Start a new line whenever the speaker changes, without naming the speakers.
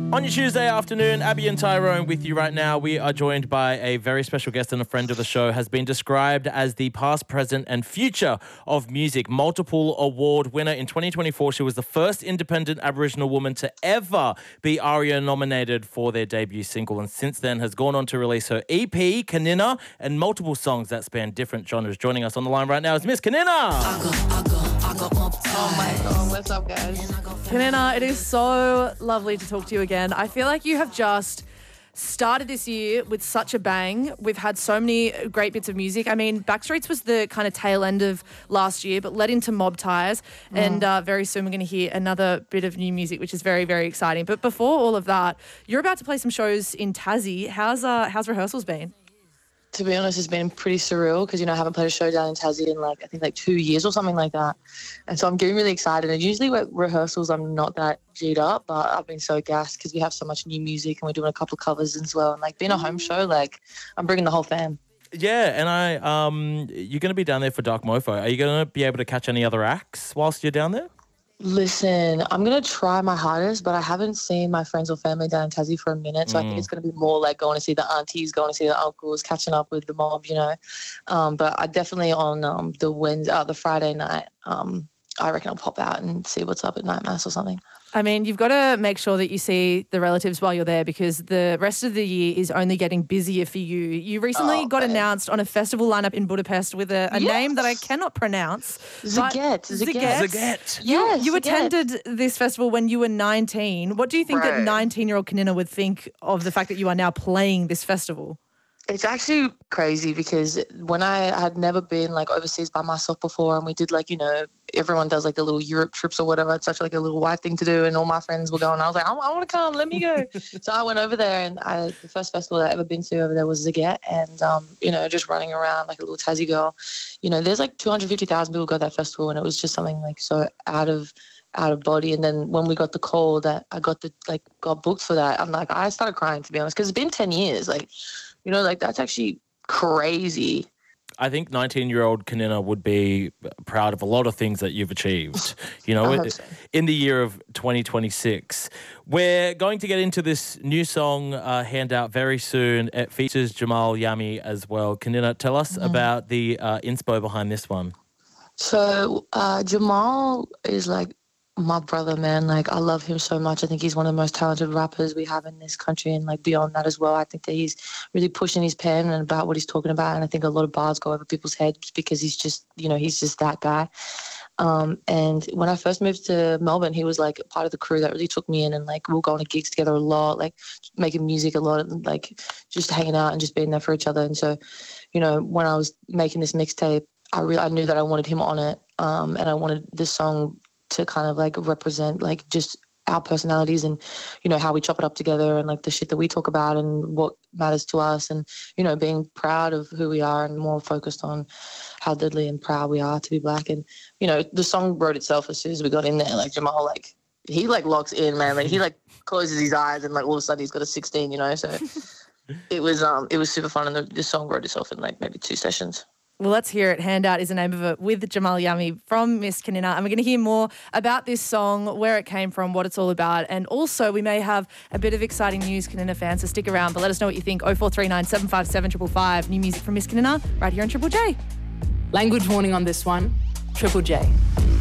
On your Tuesday afternoon, Abby and Tyrone with you right now. We are joined by a very special guest and a friend of the show, has been described as the past, present and future of music. Multiple award winner. In 2024, she was the first independent Aboriginal woman to ever be ARIA nominated for their debut single, and since then has gone on to release her EP, Kanina, and multiple songs that span different genres. Joining us on the line right now is Miss Kanina.
Oh my God, what's up, guys?
Kanina, it is so lovely to talk to you again. I feel like you have just started this year with such a bang. We've had so many great bits of music. I mean, Backstreets was the kind of tail end of last year, but led into Mob Ties. And very soon we're going to hear another bit of new music, which is very, very exciting. But before all of that, you're about to play some shows in Tassie. How's rehearsals been?
To be honest, it's been pretty surreal because, I haven't played a show down in Tassie in I think 2 years or something like that. And so I'm getting really excited. And usually at rehearsals, I'm not that G'd up, but I've been so gassed because we have so much new music and we're doing a couple of covers as well. And being a home show, I'm bringing the whole fam.
Yeah, and you're going to be down there for Dark Mofo. Are you going to be able to catch any other acts whilst you're down there?
Listen, I'm going to try my hardest, but I haven't seen my friends or family down in Tassie for a minute. So I think it's going to be more going to see the aunties, going to see the uncles, catching up with the mob, But I definitely on the Friday night, I reckon I'll pop out and see what's up at Night Mass or something.
I mean, you've got to make sure that you see the relatives while you're there because the rest of the year is only getting busier for you. You recently got announced on a festival lineup in Budapest with a name that I cannot pronounce.
Zaget.
You attended this festival when you were 19. What do you think that 19-year-old Kanina would think of the fact that you are now playing this festival?
It's actually crazy because when I had never been overseas by myself before and we did everyone does the little Europe trips or whatever. It's such a little white thing to do and all my friends were going. I was like, I want to come, let me go. So I went over there and the first festival that I've ever been to over there was Zaget and, just running around like a little Tassie girl. There's 250,000 people go to that festival and it was just something so out of body. And then when we got the call that I got booked for that, I started crying, to be honest, because it's been 10 years. That's actually crazy.
I think 19-year-old Kanina would be proud of a lot of things that you've achieved, in the year of 2026. We're going to get into this new song handout very soon. It features Jamal Yami as well. Kanina, tell us about the inspo behind this one.
So Jamal is my brother, man. I love him so much. I think he's one of the most talented rappers we have in this country and beyond that as well. I think that he's really pushing his pen and about what he's talking about, and I think a lot of bars go over people's heads because he's just that guy. And when I first moved to Melbourne, he was part of the crew that really took me in, and we were going to gigs together a lot, making music a lot, and just hanging out and just being there for each other. And so, when I was making this mixtape, I knew that I wanted him on it, and I wanted this song to kind of represent just our personalities and, how we chop it up together and the shit that we talk about and what matters to us and, being proud of who we are and more focused on how deadly and proud we are to be black. And, the song wrote itself as soon as we got in there. Jamal, he locks in, man. He closes his eyes and all of a sudden he's got a 16, so it was super fun. And the song wrote itself in maybe 2 sessions.
Well, let's hear it. Handout is the name of it with Jamal Yami from Miss Kanina. And we're going to hear more about this song, where it came from, what it's all about. And also we may have a bit of exciting news, Kanina fans, so stick around. But let us know what you think. 0439 757 555. New music from Miss Kanina right here on Triple J.
Language warning on this one. Triple J.